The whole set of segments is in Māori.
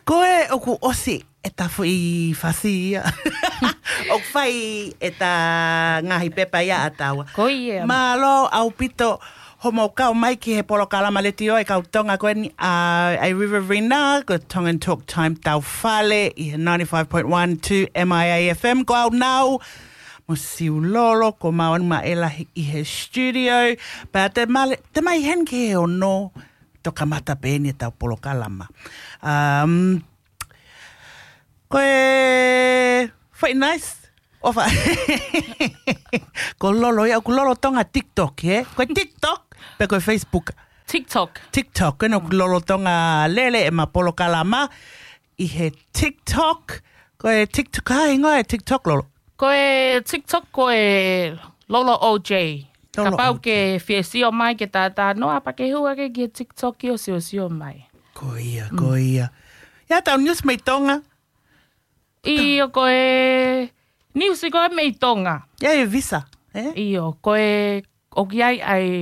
Koe oku osi e tafu I whasia. O whai e ta ngahi pepa ia ataua. Koe Malo au pito homo kau mai ki he polo kalama le tio e kau tonga koe ni a Riverina, ko Tongan Talk Time tau whale I he 95.1 to MIA FM. Ko au nau, mo siu lolo, ko mawan ma ela I he studio. Pa te mai hen ke he ono, to kamata pēni tau polo kalama. Koe, whai nice. Ofa. Ko lolo ia, ko lolo tonga TikTok, he? Koe TikTok, pe koe Facebook. TikTok, keno ko lolo tonga lele e ma polo kalama. I he TikTok, koe TikTok, hai ngoe TikTok lolo. Koe TikTok, koe Lolo OJ. Ka pau ke fiesio mai ke tata no apa ke hua ke TikTok ki o sio mai. Ko ia. Ia tau news mei tonga. Iyo koe news koe mei tonga. Ia e visa, eh? Iyo koe o kiai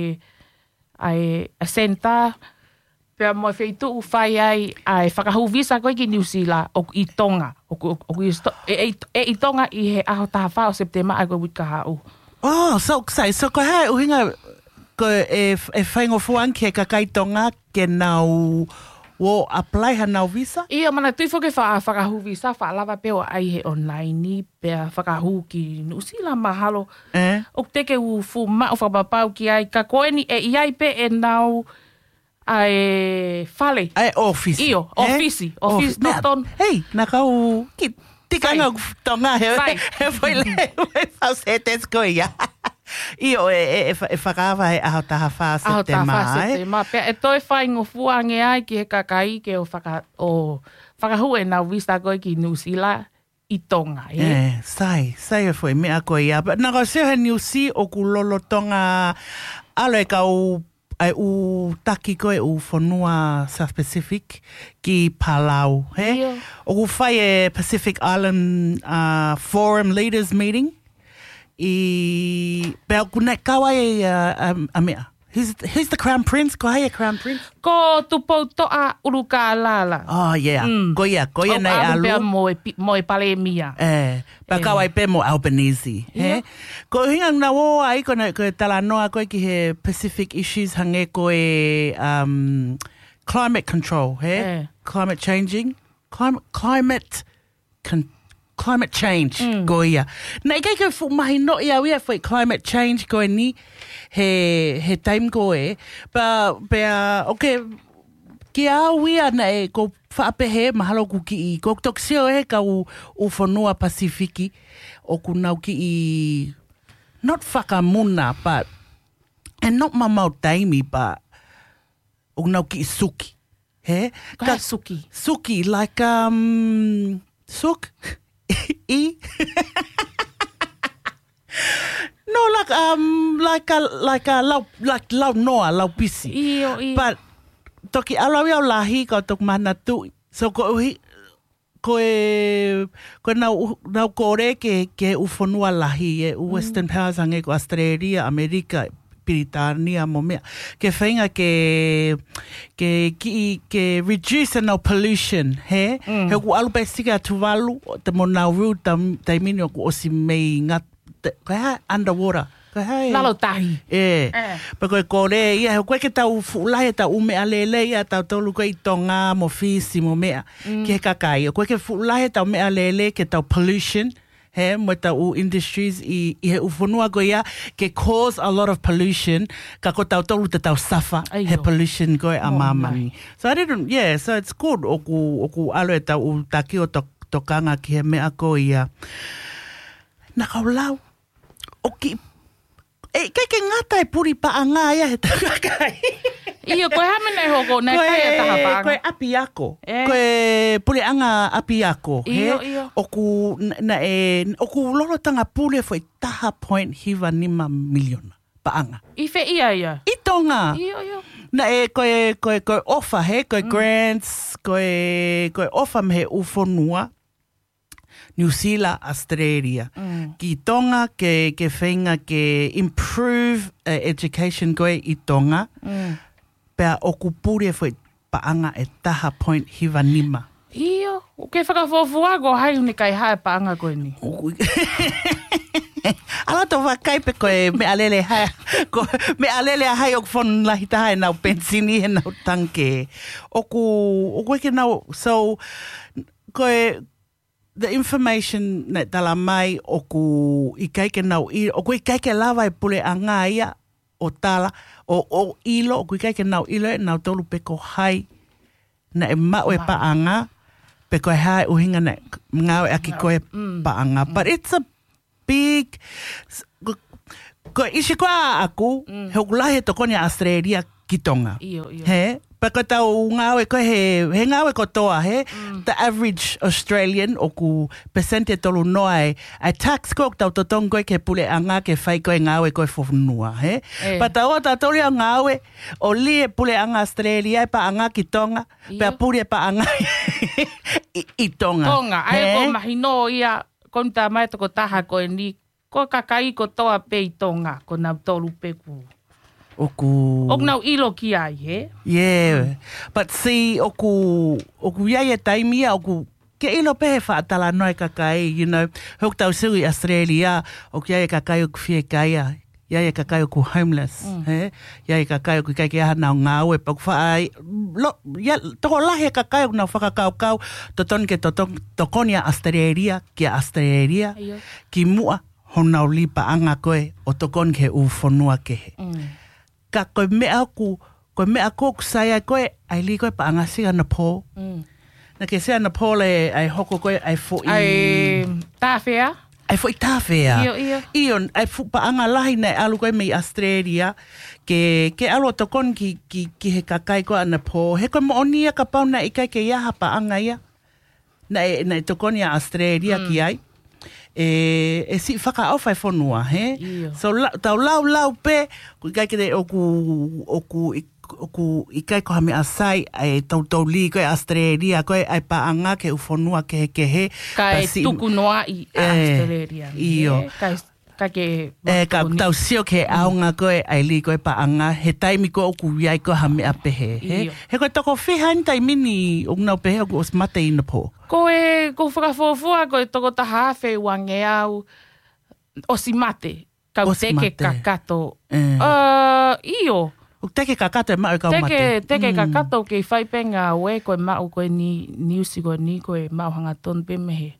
ai senta pe mo feitu u fai ai whakahu visa koe ki New Zealand o I tonga. I tonga I he aho taha o September ai koe wika hau. Oh, so excited. So ko hai uhinga ko e whaingo fuan ke kakaitonga ke nau wo apply ha nau visa? Ia mana tui foke whakahu visa whaalawa peo ai he online ni pea whakahu ki New Zealand mahalo. O teke u fu ma o whapapau ki ai ka koe ni e iai pe e nau ai whale. Ai office. Iyo, office. Office noton. Hei, na kau ki tikanga tonga he foi le fau setes ko ia. Io e whakawa he aho taha wha September. Pea e toi whaingo fuange ai ki he kakai ke o whakahu e nau visa koe ki New Zealand I tonga. Sai e foi mea koe ia. Nā kau seo he New Zealand o ku lolo tonga alo e kau ai u taki koe u whanua South Pacific ki Palau. O ku whai e Pacific Island Forum Leaders Meeting. I pēo kunei kawa e a mea. Who's the Crown Prince? Ko hai e Crown Prince? Ko tupou toa uruka lala. Oh, yeah. Ko ia nei alu. Pea mo e pale mia. Pa kawa i pe mo Albanese. Ko hinga na wo ai ko tala noa koe ki he Pacific issues hange ko e climate control. Climate changing. Climate change ko ia. Nei kai ko fu mai no ia we for climate change ko ni he time ko e pa okay ki a we na e ko fa pe he mahalo ku ki ko toksio e ka u fonua Pasifiki o ku nau ki I not whakamuna but and not mamau taimi but o nau ki suki ka suki like suk No, like lau noa, lau pisi. Iyo. But toki alawi au lahi ko tok mana tu. So ko nau kore ke ufonua lahi e Western Powers hange ko Australia, Amerika, Britania mo mea. Ke whainga ke reduce no pollution, he? He ku alu pe sika tuvalu, te mo Nauru, taimini o ku osi mei ngat, kai underwater. Lalo tahi. Pa koe kore, ia, he koe ke tau fuulahe tau ume alele, ia tau tolu koe I tonga mo fisi mo mea. Ki he kakai. Koe ke fuulahe tau mea alele, ke tau pollution, he, mo tau industries I he ufonua koe ia, ke cause a lot of pollution, ka ko tau tolu te tau suffer, he pollution koe a mamani. So I didn't, so it's good, oku alo e tau taki o tokanga ki he mea koe ia. Na kau lau, ke ngata e puri paanga ia he takakai. Iyo, koe hamene hoko, nei kai e taha paanga. Koe api ako. Koe puri anga api ako. Iyo. Oku lolotanga puri foi taha point hiva nima miliona paanga. Ife ia. I tonga. Iyo. Na koe offer koe grants, koe offer me he ufonua. New Zealand, Australia. Ki tonga ke whainga ke improve education koe I tonga. Pea oku pure foi paanga e taha point hiva nima. Iyo, ke whakawhawhua ko hai uni kai hae paanga koe ni. Ala to wakai pe koe me alele hai. Me alele hai o whon lahi taha e nau pensini e nau tanke. Oku ke nau, so koe the information na tala mai oku ikai ke nau oku ikai ke lava e pule anga ia o tala o ilo oku ikai ke nau ilo e nau tolu pe ko hai na e mau e paanga pe koe hai uhinga na ngau e aki koe paanga. But it's a big ko isi koa aku he ukulahi to konia Australia ki Tonga. Iyo. He? Paka tau ngāwe ko he ngāwe ko toa he. The average Australian o ku percent tolu noa ai tax ko tau totong koe ke pule anga ke whai koe ngāwe koe whonua he. Pata o ta toli a ngāwe o li e pule anga Australia e pa anga ki Tonga. Pea pule pa anga i Tonga. Tonga, ai ko mahino ia konta mai toko taha koe ni. Ko kakai ko toa pe i Tonga ko nau tolu pe ku. Ok nau ilo ki ai, he? Yeah. But see, oku iaia taimia, ke ilo pehe whaatala noi kakai, you know, hok tau sui Australia, oku iaia kakai oku whie kaia, iaia kakai oku homeless, he? Iaia kakai oku kai ke aha nau ngāwe, paku whaai, toko lahi kakai oku nau whakakau, tokonia Australia, kia Australia, ki mua, honau lipa anga koe, o tokon ke uwhonua kehe. Ka koe mea ku saya koe ai li koe pa anga sia na po. Na ke sia na po le ai hoko koe ai fo i ai tawhea. Ai fo i tawhea. Iyo. Ai fu pa anga lahi nei alu koe me Australia ke alo to kon ki he kakai koe ana po. He koe mo onia ka pau na ikai ke iaha pa anga ia. Na to kon ia Australia ki ai. E si whaka au whai whonua, he? Iyo. So, tau lau pe, ku ikai kere oku ikai ko hame asai, ai tau li koe Australia, koe ai paanga ke uwhonua ke he. Kai tuku noa i Australia. Iyo. Ka tau sio ke aunga koe ai li koe paanga, he taimi ko oku iai ko hame a pehe, he? He koe toko whihain taimini o nau pehe oku os mate ina po. Ko whakawhawhua koe toko taha hawhi wange au o si mate. Kau teke kakato. Iyo. O teke kakato e mau kau mate. Teke kakato ke whaipenga ue koe mau koe ni usi koe ni koe mau hanga ton pe mehe.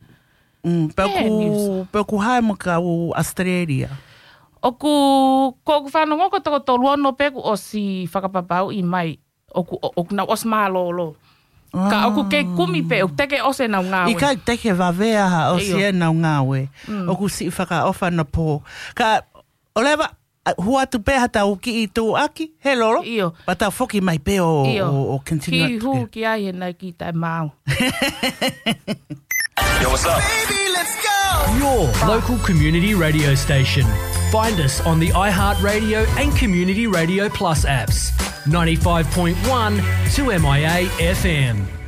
Pau ku hae mo ka o Australia. Ko whanongo ko toko toluono peku o si whakapapau i mai. Oku na os malolo. Ka oku ke kumi pe, o teke ose nau ngawe. I kai teke wawea ha o si e nau ngawe. Oku si whaka ofa na po. Ka olewa hua tu pe hata o ki i tu aki, he loro. Iyo. Pata foki mai pe o continue. Ki hu ki ai he nai ki tai mau. Yo, what's up? Baby, let's go! Your local community radio station. Find us on the iHeartRadio and Community Radio Plus apps. 95.1 2MIA FM.